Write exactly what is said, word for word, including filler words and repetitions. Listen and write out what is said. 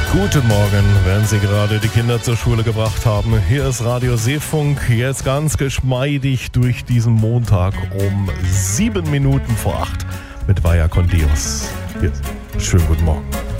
Guten Morgen, wenn Sie gerade die Kinder zur Schule gebracht haben. Hier ist Radio Seefunk, jetzt ganz geschmeidig durch diesen Montag um sieben Minuten vor acht mit Vaya con Dios. Hier, schönen guten Morgen.